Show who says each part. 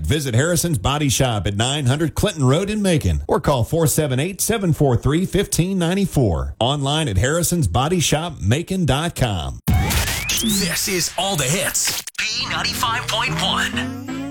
Speaker 1: Visit Harrison's Body Shop at 900 Clinton Road in Macon or call 478-743-1594. Online at harrisonsbodyshopmacon.com.
Speaker 2: This is All the Hits. B95.1.